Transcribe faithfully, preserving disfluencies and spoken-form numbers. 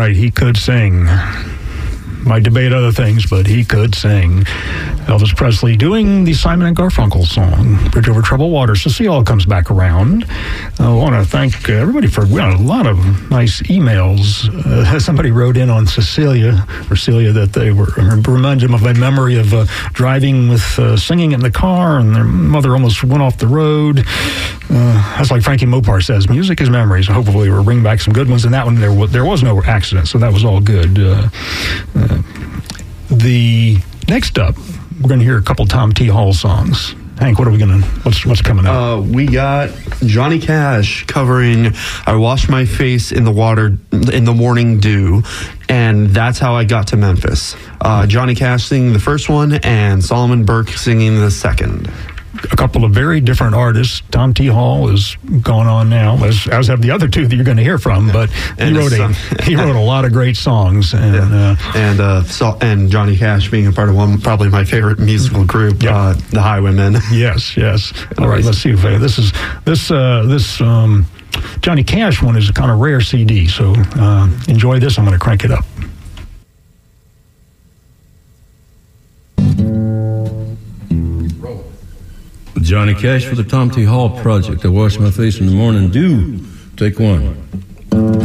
right, he could sing. Might debate other things, but he could sing. Elvis Presley doing the Simon and Garfunkel song, Bridge Over Troubled Waters. So see, all comes back around. I want to thank everybody for we got a lot of nice emails. Uh, somebody wrote in on Cecilia, or Celia, that they were reminded them of a memory of uh, driving with uh, singing in the car, and their mother almost went off the road. Uh, that's like Frankie Mopar says, music is memories. Hopefully we'll bring back some good ones. And that one, there was, there was no accident, so that was all good. Uh, uh, the next up, we're going to hear a couple Tom T. Hall songs. Hank, what are we going to, what's what's coming up? Uh, we got Johnny Cash covering I Wash My Face in the Water in the Morning Dew, and That's How I Got to Memphis. Uh, Johnny Cash singing the first one, and Solomon Burke singing the second. A couple of very different artists. Tom T. Hall is going on now, as as have the other two that you're going to hear from. But he wrote a he wrote a lot of great songs, and yeah. uh, and uh, so, and Johnny Cash being a part of one probably my favorite musical group, yeah. uh, the Highwaymen. Yes, yes. All right, let's see if uh, this is this uh, this um, Johnny Cash one is a kind of rare C D. So uh, enjoy this. I'm going to crank it up. Johnny Cash for the Tom T. Hall Project. I wash my face in the morning dew. Take one.